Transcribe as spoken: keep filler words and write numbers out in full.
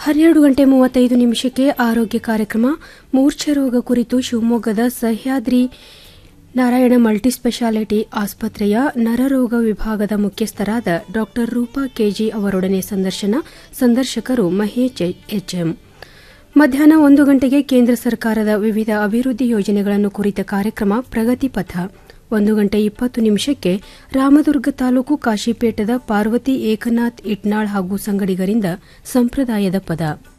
ಹನ್ನೆರಡು ಗಂಟೆ ಮೂವತ್ತೈದು ನಿಮಿಷಕ್ಕೆ ಆರೋಗ್ಯ ಕಾರ್ಯಕ್ರಮ ಮೂರ್ಛೆರೋಗ ಕುರಿತು ಶಿವಮೊಗ್ಗದ ಸಹ್ಯಾದ್ರಿ ನಾರಾಯಣ ಮಲ್ಟಿಸ್ಪೆಷಾಲಿಟಿ ಆಸ್ಪತ್ರೆಯ ನರರೋಗ ವಿಭಾಗದ ಮುಖ್ಯಸ್ಥರಾದ ಡಾ ರೂಪಾ ಕೆಜಿ ಅವರೊಡನೆ ಸಂದರ್ಶನ. ಸಂದರ್ಶಕರು ಮಹೇಶ್ ಎಚ್ಎಂ. ಮಧ್ಯಾಹ್ನ ಒಂದು ಗಂಟೆಗೆ ಕೇಂದ್ರ ಸರ್ಕಾರದ ವಿವಿಧ ಅಭಿವೃದ್ಧಿ ಯೋಜನೆಗಳನ್ನು ಕುರಿತ ಕಾರ್ಯಕ್ರಮ ಪ್ರಗತಿ ಪಥ. ಒಂದು ಗಂಟೆ ಇಪ್ಪತ್ತು ನಿಮಿಷಕ್ಕೆ ರಾಮದುರ್ಗ ತಾಲೂಕು ಕಾಶಿಪೇಟದ ಪಾರ್ವತಿ ಏಕನಾಥ್ ಇಟ್ನಾಳ್ ಹಾಗೂ ಸಂಗಡಿಗರಿಂದ ಸಂಪ್ರದಾಯದ ಪದ.